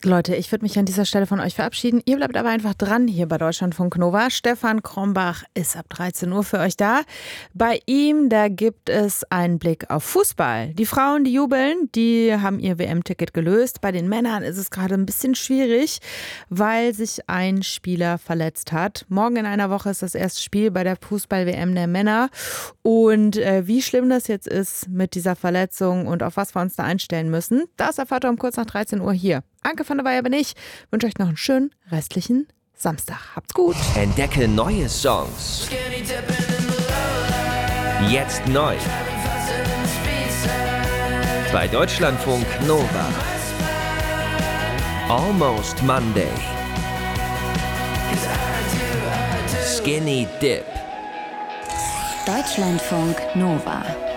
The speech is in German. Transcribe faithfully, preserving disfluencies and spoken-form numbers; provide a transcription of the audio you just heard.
Leute, ich würde mich an dieser Stelle von euch verabschieden. Ihr bleibt aber einfach dran hier bei Deutschlandfunk Nova. Stefan Krombach ist ab dreizehn Uhr für euch da. Bei ihm, da gibt es einen Blick auf Fußball. Die Frauen, die jubeln, die haben ihr W M-Ticket gelöst. Bei den Männern ist es gerade ein bisschen schwierig, weil sich ein Spieler verletzt hat. Morgen in einer Woche ist das erste Spiel bei der Fußball-W M der Männer. Und äh, wie schlimm das jetzt ist mit dieser Verletzung und auf was wir uns da einstellen müssen, das erfahrt ihr um kurz nach dreizehn Uhr hier. Anke von der Weyer bin ich. Wünsche euch noch einen schönen restlichen Samstag. Habt's gut. Entdecke neue Songs. Jetzt neu. Bei Deutschlandfunk Nova. Almost Monday. Skinny Dip. Deutschlandfunk Nova.